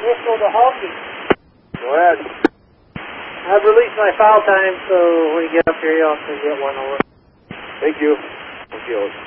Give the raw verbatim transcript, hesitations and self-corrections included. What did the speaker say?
whistle the Hawkins. Go ahead. I've released my foul time, so when you get up here, you'll also get one over. Thank you. Thank you.